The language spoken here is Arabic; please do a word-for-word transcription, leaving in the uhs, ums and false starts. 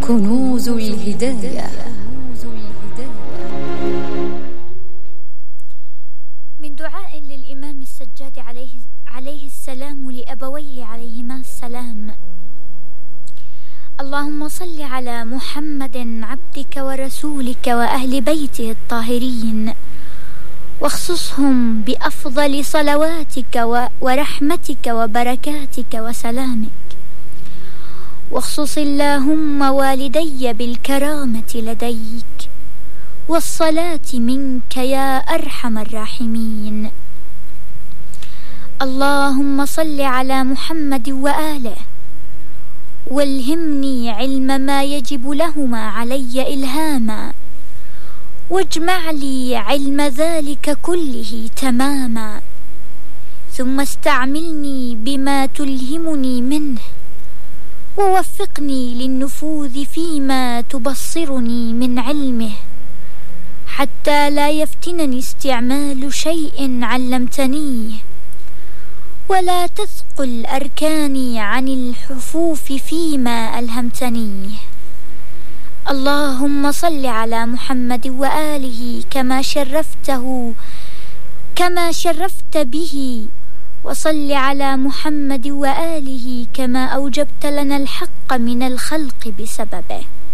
كنوز الهداية. من دعاء للإمام السجاد عليه, عليه السلام لأبويه عليهما السلام: اللهم صل على محمد عبدك ورسولك وأهل بيته الطاهرين، واخصصهم بأفضل صلواتك ورحمتك وبركاتك وسلامك، واخصص اللهم والدي بالكرامة لديك والصلاة منك يا أرحم الراحمين. اللهم صل على محمد وآله، والهمني علم ما يجب لهما علي إلهاما، واجمع لي علم ذلك كله تماما، ثم استعملني بما تلهمني منه، ووفقني للنفوذ فيما تبصرني من علمه، حتى لا يفتنني استعمال شيء علمتنيه، ولا تثقل أركاني عن الحفوف فيما ألهمتنيه. اللهم صل على محمد وآله كما شرفته كما شرفت به، وصل على محمد وآله كما أوجبت لنا الحق من الخلق بسببه.